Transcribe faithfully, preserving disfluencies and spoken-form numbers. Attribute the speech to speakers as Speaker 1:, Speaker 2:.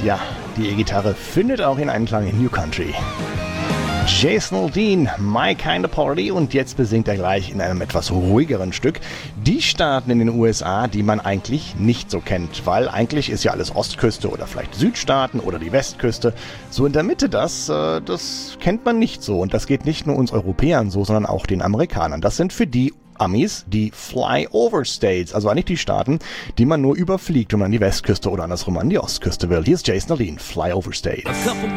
Speaker 1: ja, die E-Gitarre findet auch in Einklang in New Country. Jason Aldean, My Kind of Party, und jetzt besingt er gleich in einem etwas ruhigeren Stück die Staaten in den U S A, die man eigentlich nicht so kennt, weil eigentlich ist ja alles Ostküste oder vielleicht Südstaaten oder die Westküste. So in der Mitte, das, äh, das kennt man nicht so, und das geht nicht nur uns Europäern so, sondern auch den Amerikanern. Das sind für die Amis die Flyover States, also eigentlich die Staaten, die man nur überfliegt, wenn man an die Westküste oder andersrum an die Ostküste will. Hier ist Jason Aldean, Flyover State.